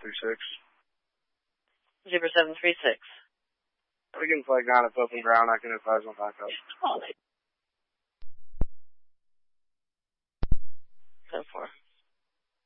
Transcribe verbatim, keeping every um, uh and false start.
three six. Zebra seven three six. We can flag down at open ground. I can advise on backup. Oh,